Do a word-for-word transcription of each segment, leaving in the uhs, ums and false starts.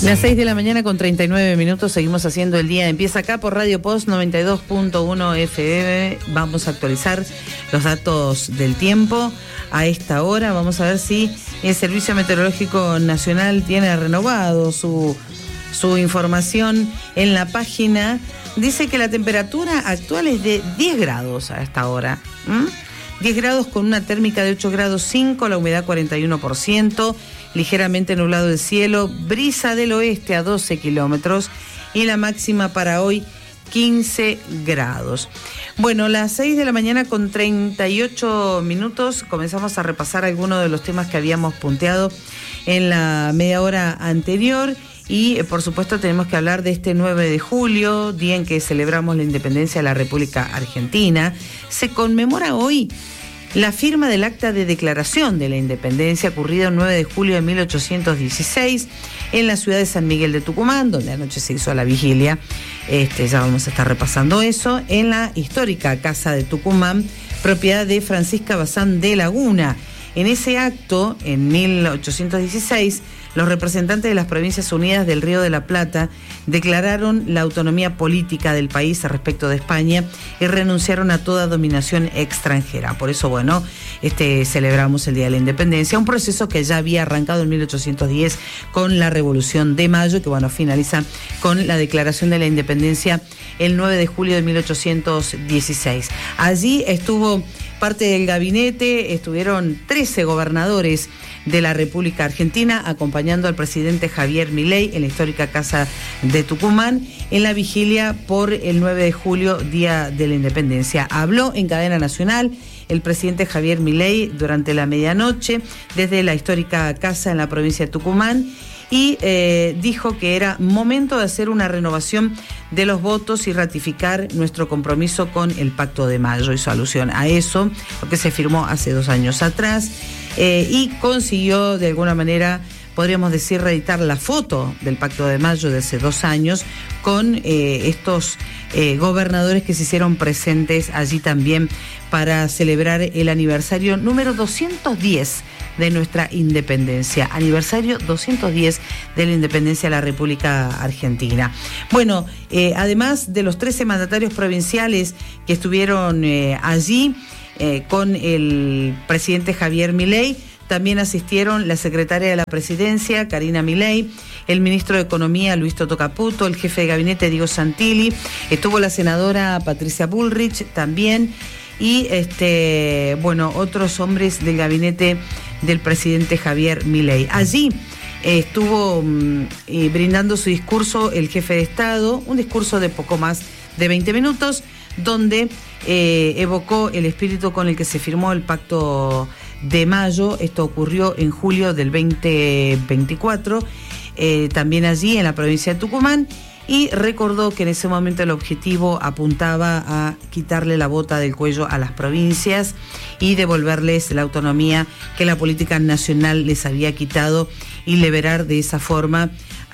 Las seis de la mañana con treinta y nueve minutos, seguimos haciendo el día. Empieza acá por Radio Post noventa y dos punto uno F M. Vamos a actualizar los datos del tiempo a esta hora. Vamos a ver si el Servicio Meteorológico Nacional tiene renovado su, su información en la página. Dice que la temperatura actual es de diez grados a esta hora. ¿Mm? diez grados con una térmica de ocho grados cinco, la humedad cuarenta y uno por ciento, ligeramente nublado el cielo, brisa del oeste a doce kilómetros y la máxima para hoy quince grados. Bueno, las seis de la mañana con treinta y ocho minutos comenzamos a repasar algunos de los temas que habíamos punteado en la media hora anterior. Y, por supuesto, tenemos que hablar de este nueve de julio, día en que celebramos la independencia de la República Argentina. Se conmemora hoy la firma del acta de declaración de la independencia, ocurrido el nueve de julio de mil ochocientos dieciséis, en la ciudad de San Miguel de Tucumán, donde anoche se hizo la vigilia. Este, ya vamos a estar repasando eso, en la histórica Casa de Tucumán, propiedad de Francisca Bazán de Laguna. En ese acto, en mil ochocientos dieciséis, los representantes de las Provincias Unidas del Río de la Plata declararon la autonomía política del país respecto de España y renunciaron a toda dominación extranjera. Por eso, bueno, este, celebramos el Día de la Independencia, un proceso que ya había arrancado en mil ochocientos diez con la Revolución de Mayo, que, bueno, finaliza con la declaración de la independencia el nueve de julio de mil ochocientos dieciséis. Allí estuvo parte del gabinete, estuvieron trece gobernadores de la República Argentina acompañando al presidente Javier Milei en la histórica Casa de Tucumán en la vigilia por el nueve de julio, Día de la Independencia. Habló en cadena nacional el presidente Javier Milei durante la medianoche desde la histórica casa en la provincia de Tucumán y eh, dijo que era momento de hacer una renovación de los votos y ratificar nuestro compromiso con el Pacto de Mayo. Hizo alusión a eso, lo que se firmó hace dos años atrás, eh, y consiguió de alguna manera, podríamos decir, reeditar la foto del Pacto de Mayo de hace dos años con eh, estos eh, gobernadores que se hicieron presentes allí también para celebrar el aniversario número doscientos diez de nuestra independencia, aniversario doscientos diez de la independencia de la República Argentina. Bueno, eh, además de los trece mandatarios provinciales que estuvieron eh, allí eh, con el presidente Javier Milei, también asistieron la secretaria de la Presidencia, Karina Milei, el ministro de Economía, Luis Toto Caputo, el jefe de gabinete, Diego Santilli, estuvo la senadora Patricia Bullrich también, y este, bueno, otros hombres del gabinete del presidente Javier Milei. Allí eh, estuvo mm, eh, brindando su discurso el jefe de Estado, un discurso de poco más de veinte minutos, donde eh, evocó el espíritu con el que se firmó el Pacto de Mayo. Esto ocurrió en julio del veinte veinticuatro, eh, también allí en la provincia de Tucumán, y recordó que en ese momento el objetivo apuntaba a quitarle la bota del cuello a las provincias y devolverles la autonomía que la política nacional les había quitado y liberar de esa forma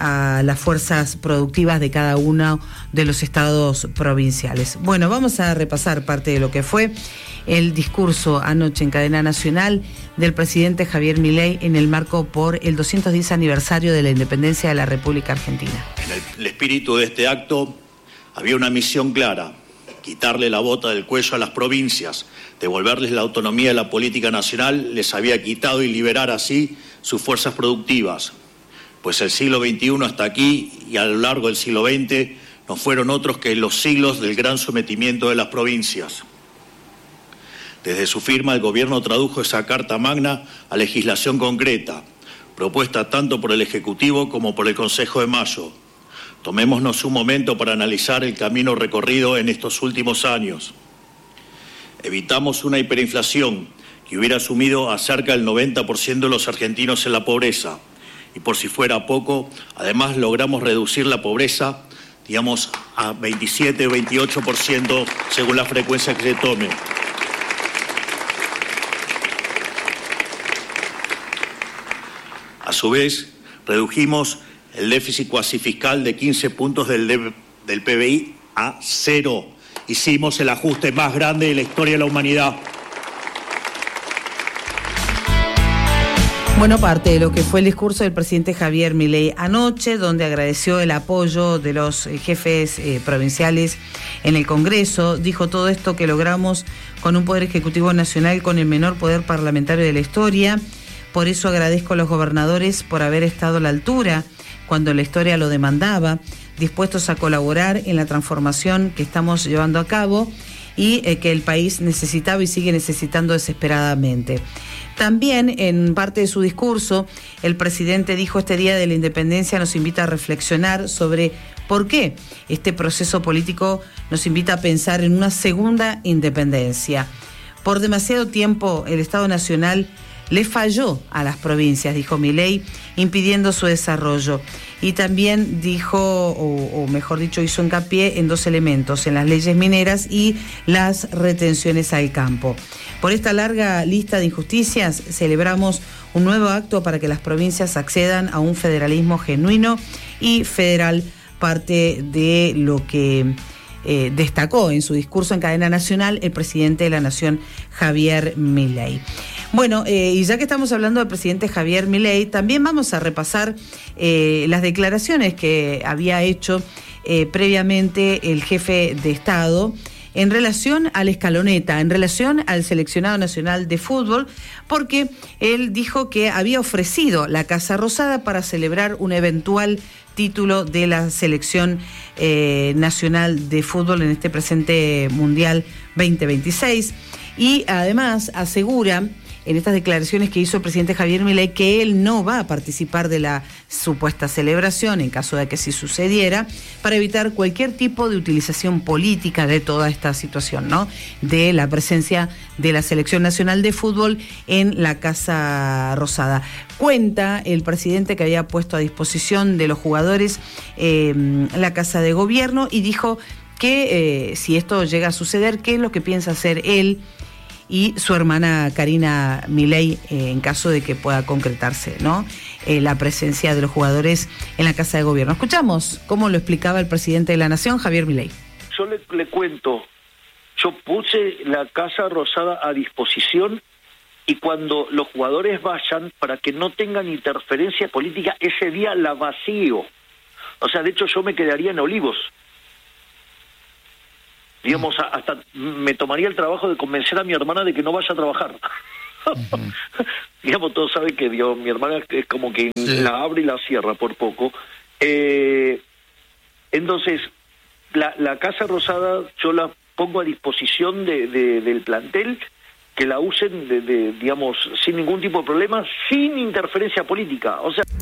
a las fuerzas productivas de cada uno de los estados provinciales. Bueno, vamos a repasar parte de lo que fue el discurso anoche en cadena nacional del presidente Javier Milei en el marco por el doscientos diez aniversario de la independencia de la República Argentina. En el, el espíritu de este acto había una misión clara: quitarle la bota del cuello a las provincias, devolverles la autonomía de la política nacional, les había quitado y liberar así sus fuerzas productivas. Pues el siglo veintiuno hasta aquí y a lo largo del siglo veinte no fueron otros que los siglos del gran sometimiento de las provincias. Desde su firma, el gobierno tradujo esa Carta Magna a legislación concreta, propuesta tanto por el Ejecutivo como por el Consejo de Mayo. Tomémonos un momento para analizar el camino recorrido en estos últimos años. Evitamos una hiperinflación que hubiera sumido a cerca del noventa por ciento de los argentinos en la pobreza. Y por si fuera poco, además logramos reducir la pobreza, digamos, a veintisiete o veintiocho por ciento según la frecuencia que se tome. A su vez, redujimos el déficit cuasi fiscal de quince puntos del, de, del P B I a cero. Hicimos el ajuste más grande de la historia de la humanidad. Bueno, parte de lo que fue el discurso del presidente Javier Milei anoche, donde agradeció el apoyo de los jefes eh, provinciales en el Congreso, dijo todo esto que logramos con un Poder Ejecutivo Nacional con el menor poder parlamentario de la historia. Por eso agradezco a los gobernadores por haber estado a la altura cuando la historia lo demandaba, dispuestos a colaborar en la transformación que estamos llevando a cabo y eh, que el país necesitaba y sigue necesitando desesperadamente. También, en parte de su discurso, el presidente dijo: este Día de la Independencia nos invita a reflexionar sobre por qué este proceso político nos invita a pensar en una segunda independencia. Por demasiado tiempo el Estado Nacional le falló a las provincias, dijo Milei, impidiendo su desarrollo. Y también dijo, o, o mejor dicho, hizo hincapié en dos elementos, en las leyes mineras y las retenciones al campo. Por esta larga lista de injusticias, celebramos un nuevo acto para que las provincias accedan a un federalismo genuino y federal, parte de lo que eh, destacó en su discurso en cadena nacional el presidente de la Nación, Javier Milei. Bueno, eh, y ya que estamos hablando del presidente Javier Milei, también vamos a repasar eh, las declaraciones que había hecho eh, previamente el jefe de Estado en relación a la escaloneta, en relación al seleccionado nacional de fútbol, porque él dijo que había ofrecido la Casa Rosada para celebrar un eventual título de la selección eh, nacional de fútbol en este presente Mundial veinte veintiséis, y además asegura en estas declaraciones que hizo el presidente Javier Milei que él no va a participar de la supuesta celebración en caso de que sí sucediera, para evitar cualquier tipo de utilización política de toda esta situación, ¿no? De la presencia de la Selección Nacional de Fútbol en la Casa Rosada. Cuenta el presidente que había puesto a disposición de los jugadores eh, la Casa de Gobierno, y dijo que eh, si esto llega a suceder, ¿qué es lo que piensa hacer él y su hermana Karina Milei eh, en caso de que pueda concretarse, ¿no? Eh, la presencia de los jugadores en la Casa de Gobierno? Escuchamos cómo lo explicaba el presidente de la Nación, Javier Milei. Yo le, le cuento, yo puse la Casa Rosada a disposición, y cuando los jugadores vayan, para que no tengan interferencia política, ese día la vacío. O sea, de hecho yo me quedaría en Olivos. Digamos, hasta me tomaría el trabajo de convencer a mi hermana de que no vaya a trabajar. Uh-huh. Digamos, todos saben que Dios, mi hermana es como que sí, la abre y la cierra por poco. Eh, entonces, la, la Casa Rosada yo la pongo a disposición de, de, del plantel, que la usen, de, de, digamos, sin ningún tipo de problema, sin interferencia política. O sea...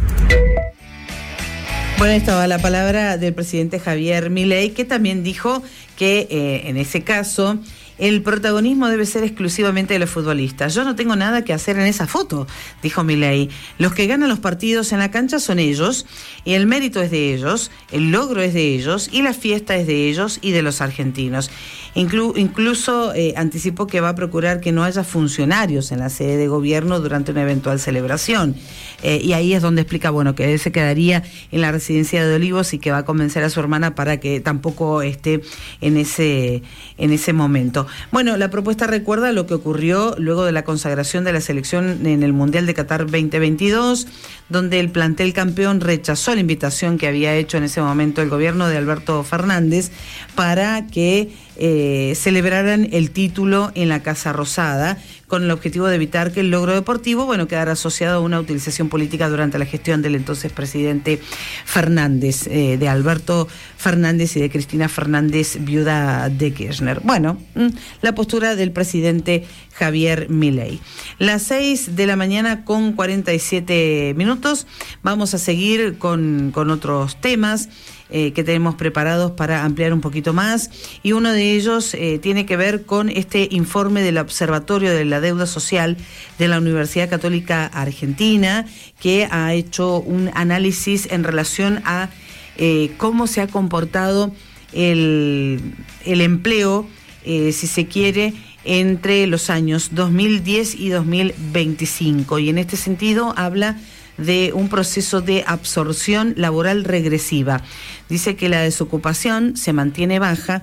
Bueno, estaba la palabra del presidente Javier Milei, que también dijo que eh, en ese caso el protagonismo debe ser exclusivamente de los futbolistas. Yo no tengo nada que hacer en esa foto, dijo Milei. Los que ganan los partidos en la cancha son ellos, y el mérito es de ellos, el logro es de ellos, y la fiesta es de ellos y de los argentinos. Inclu- incluso eh, anticipó que va a procurar que no haya funcionarios en la sede de gobierno durante una eventual celebración. Eh, y ahí es donde explica, bueno, que él se quedaría en la residencia de Olivos y que va a convencer a su hermana para que tampoco esté en ese, en ese momento. Bueno, la propuesta recuerda lo que ocurrió luego de la consagración de la selección en el Mundial de Qatar veinte veintidós, donde el plantel campeón rechazó la invitación que había hecho en ese momento el gobierno de Alberto Fernández para que eh, celebraran el título en la Casa Rosada, con el objetivo de evitar que el logro deportivo, bueno, quedara asociado a una utilización política durante la gestión del entonces presidente Fernández, eh, de Alberto Fernández y de Cristina Fernández, viuda de Kirchner. Bueno, la postura del presidente Javier Milei. Las seis de la mañana con cuarenta y siete minutos. Vamos a seguir con, con otros temas Eh, que tenemos preparados para ampliar un poquito más, y uno de ellos eh, tiene que ver con este informe del Observatorio de la Deuda Social de la Universidad Católica Argentina, que ha hecho un análisis en relación a eh, cómo se ha comportado el, el empleo, eh, si se quiere, entre los años dos mil diez y dos mil veinticinco, y en este sentido habla de un proceso de absorción laboral regresiva. Dice que la desocupación se mantiene baja,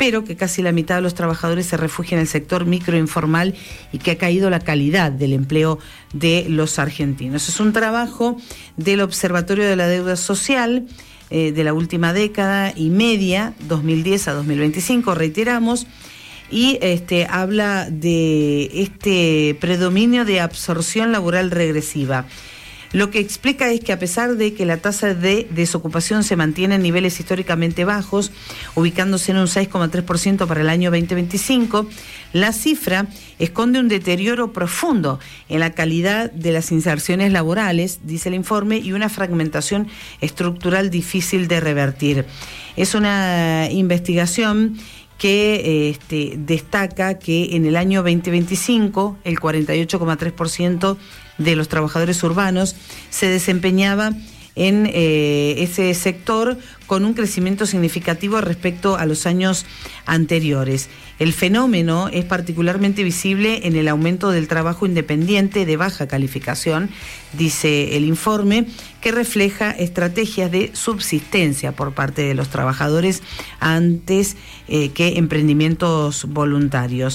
pero que casi la mitad de los trabajadores se refugia en el sector microinformal y que ha caído la calidad del empleo de los argentinos. Es un trabajo del Observatorio de la Deuda Social eh, de la última década y media, dos mil diez a dos mil veinticinco, reiteramos, y este, habla de este predominio de absorción laboral regresiva. Lo que explica es que a pesar de que la tasa de desocupación se mantiene en niveles históricamente bajos, ubicándose en un seis coma tres por ciento para el año veinte veinticinco, la cifra esconde un deterioro profundo en la calidad de las inserciones laborales, dice el informe, y una fragmentación estructural difícil de revertir. Es una investigación que este, destaca que en el año veinte veinticinco el cuarenta y ocho coma tres por ciento de los trabajadores urbanos se desempeñaba en eh, ese sector con un crecimiento significativo respecto a los años anteriores. El fenómeno es particularmente visible en el aumento del trabajo independiente de baja calificación, dice el informe, que refleja estrategias de subsistencia por parte de los trabajadores antes eh, que emprendimientos voluntarios.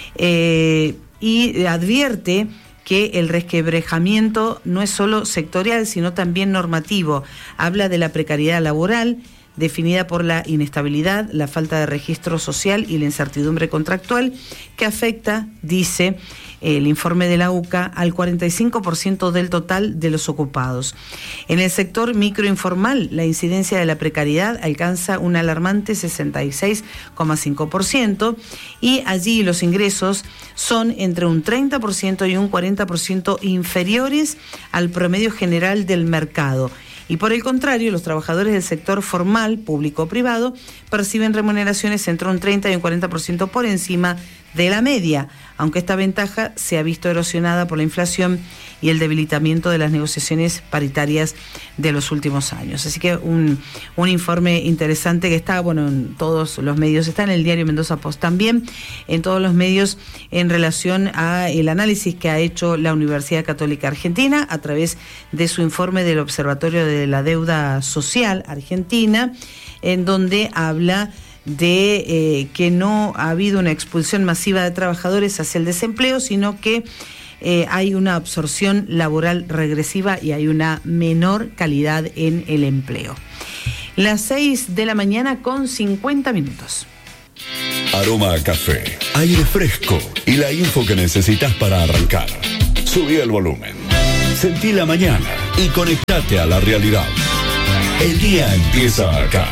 Eh, y advierte que el resquebrajamiento no es solo sectorial, sino también normativo. Habla de la precariedad laboral, definida por la inestabilidad, la falta de registro social y la incertidumbre contractual, que afecta, dice el informe de la U C A, al cuarenta y cinco por ciento del total de los ocupados. En el sector microinformal, la incidencia de la precariedad alcanza un alarmante sesenta y seis coma cinco por ciento y allí los ingresos son entre un treinta por ciento y un cuarenta por ciento inferiores al promedio general del mercado. Y por el contrario, los trabajadores del sector formal, público o privado, perciben remuneraciones entre un treinta y un cuarenta por ciento por encima de la media, aunque esta ventaja se ha visto erosionada por la inflación y el debilitamiento de las negociaciones paritarias de los últimos años. Así que un, un informe interesante que está, bueno, en todos los medios, está en el diario Mendoza Post también, en todos los medios en relación a el análisis que ha hecho la Universidad Católica Argentina a través de su informe del Observatorio de la Deuda Social Argentina, en donde habla de eh, que no ha habido una expulsión masiva de trabajadores hacia el desempleo, sino que eh, hay una absorción laboral regresiva y hay una menor calidad en el empleo. Las seis de la mañana con cincuenta minutos. Aroma a café, aire fresco y la info que necesitas para arrancar. Subí el volumen, sentí la mañana y conectate a la realidad. El día empieza acá.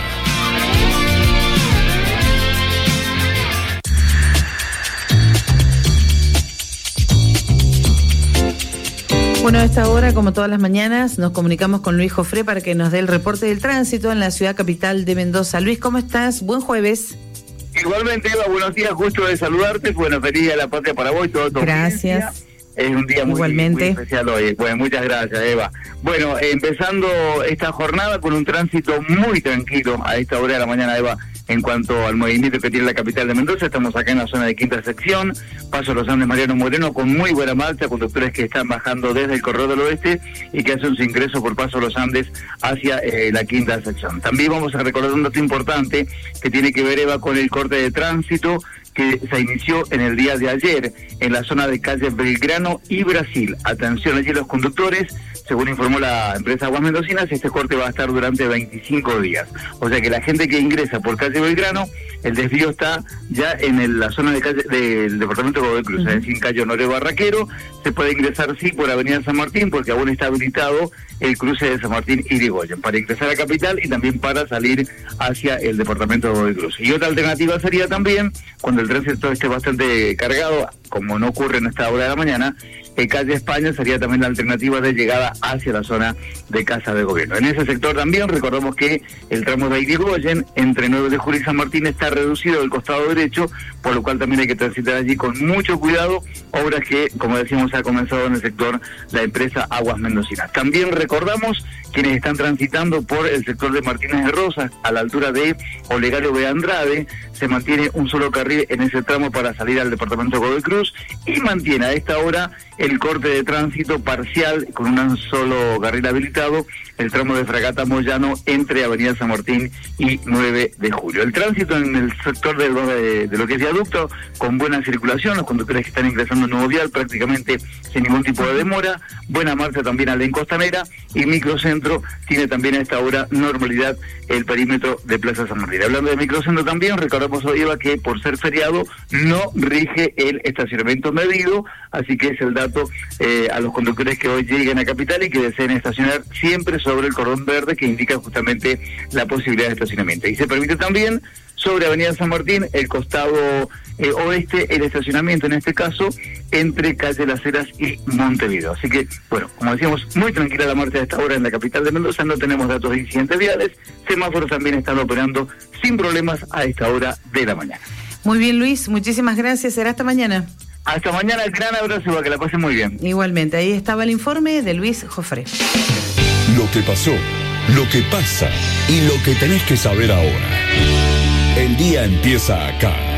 Bueno, a esta hora, como todas las mañanas, nos comunicamos con Luis Jofré para que nos dé el reporte del tránsito en la ciudad capital de Mendoza. Luis, ¿cómo estás? Buen jueves. Igualmente, Eva, buenos días, gusto de saludarte. Bueno, feliz día a la patria para vos y todo tu Gracias. audiencia. Es un día muy, Igualmente. muy especial hoy. Bueno, muchas gracias, Eva. Bueno, eh, empezando esta jornada con un tránsito muy tranquilo a esta hora de la mañana, Eva. En cuanto al movimiento que tiene la capital de Mendoza, estamos acá en la zona de Quinta Sección, Paso Los Andes Mariano Moreno, con muy buena marcha, conductores que están bajando desde el Corredor del Oeste y que hacen su ingreso por Paso Los Andes hacia eh, la Quinta Sección. También vamos a recordar un dato importante que tiene que ver, Eva, con el corte de tránsito que se inició en el día de ayer en la zona de calle Belgrano y Brasil. Atención allí los conductores, según informó la empresa Aguas Mendocinas, este corte va a estar durante veinticinco días. O sea que la gente que ingresa por calle Belgrano, el desvío está ya en el, la zona de calle del departamento de Godoy Cruz, uh-huh. Es decir, en calle Honoré Barraquero. Se puede ingresar, sí, por avenida San Martín, porque aún está habilitado el cruce de San Martín y Irigoyen, para ingresar a Capital y también para salir hacia el departamento de Godoy Cruz. Y otra alternativa sería también, cuando el tránsito esté bastante cargado, como no ocurre en esta hora de la mañana, en calle España sería también la alternativa de llegada hacia la zona de Casa de Gobierno. En ese sector también recordamos que el tramo de Irigoyen entre nueve de julio y San Martín está reducido del costado derecho, por lo cual también hay que transitar allí con mucho cuidado, obras que, como decíamos, ha comenzado en el sector la empresa Aguas Mendocinas. También recordamos quienes están transitando por el sector de Martínez de Rosas, a la altura de Olegario de Andrade, se mantiene un solo carril en ese tramo para salir al departamento de Godoy Cruz y mantiene a esta hora el corte de tránsito parcial con un solo carril habilitado el tramo de Fragata Moyano entre Avenida San Martín y nueve de julio. El tránsito en el sector de, de, de lo que es viaducto, con buena circulación, los conductores que están ingresando en Nuevo Vial prácticamente sin ningún tipo de demora, buena marcha también a la Costanera, y Microcentro tiene también a esta hora normalidad el perímetro de Plaza San Martín. Hablando de Microcentro también, recordamos hoy, Eva, que por ser feriado no rige el estacionamiento medido, así que es el dato eh, a los conductores que hoy lleguen a Capital y que deseen estacionar siempre sobre el cordón verde que indica justamente la posibilidad de estacionamiento. Y se permite también sobre Avenida San Martín, el costado eh, oeste, el estacionamiento en este caso entre Calle Las Heras y Montevideo. Así que, bueno, como decíamos, muy tranquila la marcha a esta hora en la capital de Mendoza, no tenemos datos de incidentes viales, semáforos también están operando sin problemas a esta hora de la mañana. Muy bien, Luis, muchísimas gracias, será hasta mañana. Hasta mañana, gran abrazo, que la pasen muy bien. Igualmente, ahí estaba el informe de Luis Jofré. Lo que pasó, lo que pasa y lo que tenés que saber ahora. El día empieza acá.